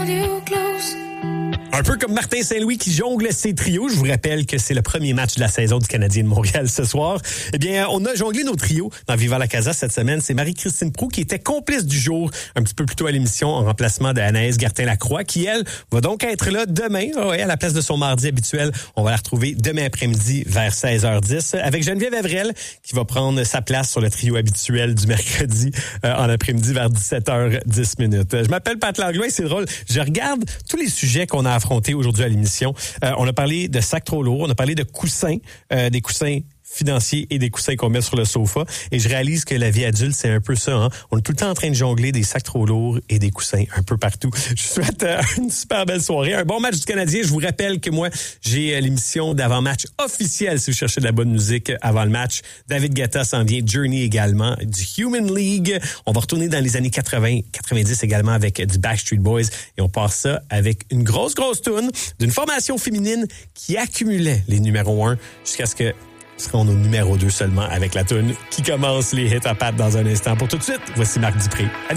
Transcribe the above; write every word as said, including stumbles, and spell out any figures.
Un peu comme Martin Saint-Louis qui jongle ses trios. Je vous rappelle que c'est le premier match de la saison du Canadien de Montréal ce soir. Eh bien, on a jonglé nos trios dans Viva la Casa cette semaine. C'est Marie-Christine Proulx qui était complice du jour un petit peu plus tôt à l'émission en remplacement d'Anaïs Gertin-Lacroix qui, elle, va donc être là demain, ouais, à la place de son mardi habituel. On va la retrouver demain après-midi vers seize heures dix avec Geneviève Evrel qui va prendre sa place sur le trio habituel du mercredi euh, en après-midi vers dix-sept heures dix. Je m'appelle Pat Langlois et c'est drôle. Je regarde tous les sujets qu'on a affrontés aujourd'hui à l'émission. Euh, on a parlé de sacs trop lourds, on a parlé de coussins, euh, des coussins financiers et des coussins qu'on met sur le sofa. Et je réalise que la vie adulte, c'est un peu ça. Hein? On est tout le temps en train de jongler des sacs trop lourds et des coussins un peu partout. Je vous souhaite euh, une super belle soirée. Un bon match du Canadien. Je vous rappelle que moi, j'ai euh, l'émission d'avant-match officielle si vous cherchez de la bonne musique avant le match. David Guetta s'en vient. Journey également. Du Human League. On va retourner dans les années quatre-vingts, quatre-vingt-dix également avec euh, du Backstreet Boys. Et on passe ça avec une grosse, grosse toune d'une formation féminine qui accumulait les numéros un jusqu'à ce que seront au numéro deux seulement avec la toune qui commence les hits à pattes dans un instant. Pour tout de suite, voici Marc Dupré.